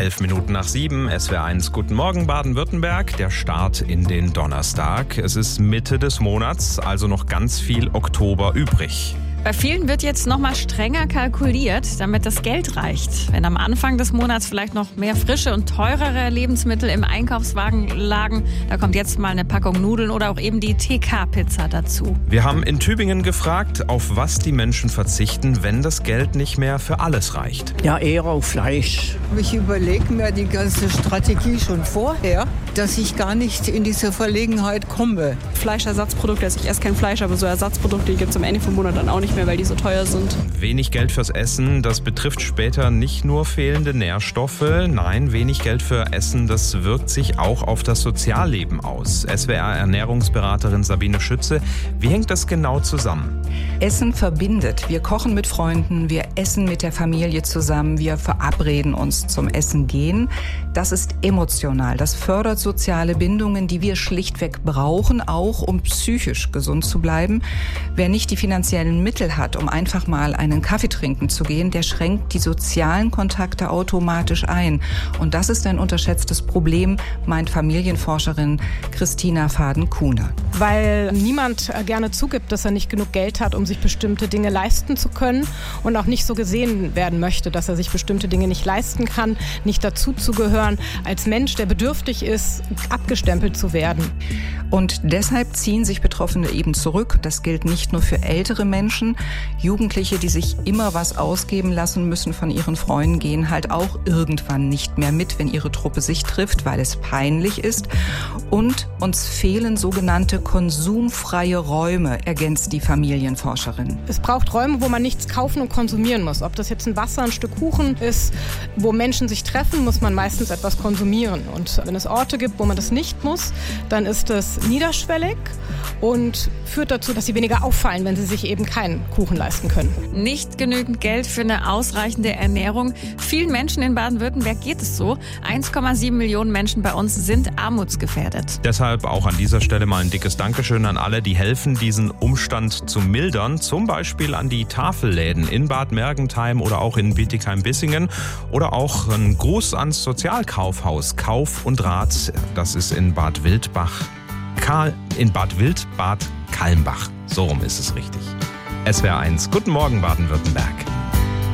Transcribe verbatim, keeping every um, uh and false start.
Elf Minuten nach sieben, S W R eins, guten Morgen Baden-Württemberg. Der Start in den Donnerstag. Es ist Mitte des Monats, also noch ganz viel Oktober übrig. Bei vielen wird jetzt noch mal strenger kalkuliert, damit das Geld reicht. Wenn am Anfang des Monats vielleicht noch mehr frische und teurere Lebensmittel im Einkaufswagen lagen, da kommt jetzt mal eine Packung Nudeln oder auch eben die T K-Pizza dazu. Wir haben in Tübingen gefragt, auf was die Menschen verzichten, wenn das Geld nicht mehr für alles reicht. Ja, eher auf Fleisch. Ich überlege mir die ganze Strategie schon vorher, dass ich gar nicht in diese Verlegenheit komme. Fleischersatzprodukte, also ich esse kein Fleisch, aber so Ersatzprodukte, die gibt es am Ende vom Monat dann auch nicht mehr, weil die so teuer sind. Wenig Geld fürs Essen, das betrifft später nicht nur fehlende Nährstoffe. Nein, wenig Geld für Essen, das wirkt sich auch auf das Sozialleben aus. S W R-Ernährungsberaterin Sabine Schütze, wie hängt das genau zusammen? Essen verbindet. Wir kochen mit Freunden, wir essen mit der Familie zusammen, wir verabreden uns zum Essen gehen. Das ist emotional. Das fördert soziale Bindungen, die wir schlichtweg brauchen, auch um psychisch gesund zu bleiben. Wer nicht die finanziellen Mittel hat, um einfach mal einen Kaffee trinken zu gehen, der schränkt die sozialen Kontakte automatisch ein. Und das ist ein unterschätztes Problem, meint Familienforscherin Christina Faden-Kuhne. Weil niemand gerne zugibt, dass er nicht genug Geld hat, um sich bestimmte Dinge leisten zu können und auch nicht so gesehen werden möchte, dass er sich bestimmte Dinge nicht leisten kann, nicht dazuzugehören, als Mensch, der bedürftig ist, abgestempelt zu werden. Und deshalb ziehen sich Betroffene eben zurück. Das gilt nicht nur für ältere Menschen. Jugendliche, die sich immer was ausgeben lassen müssen von ihren Freunden, gehen halt auch irgendwann nicht mehr mit, wenn ihre Truppe sich trifft, weil es peinlich ist. Und uns fehlen sogenannte konsumfreie Räume, ergänzt die Familienforscherin. Es braucht Räume, wo man nichts kaufen und konsumieren muss. Ob das jetzt ein Wasser, ein Stück Kuchen ist, wo Menschen sich treffen, muss man meistens etwas konsumieren. Und wenn es Orte gibt, wo man das nicht muss, dann ist das niederschwellig und führt dazu, dass sie weniger auffallen, wenn sie sich eben keinen Kuchen leisten können. Nicht genügend Geld für eine ausreichende Ernährung. Vielen Menschen in Baden-Württemberg geht es so. eins Komma sieben Millionen Menschen bei uns sind armutsgefährdet. Deshalb auch an dieser Stelle mal ein dickes Dankeschön an alle, die helfen, diesen Umstand zu mildern. Zum Beispiel an die Tafelläden in Bad Mergentheim oder auch in Bietigheim-Bissingen. Oder auch ein Gruß ans Sozialkaufhaus Kauf und Rat. Das ist in Bad Wildbach. Karl, in Bad Wildbad Kalmbach. So rum ist es richtig. S W R eins. Guten Morgen Baden-Württemberg.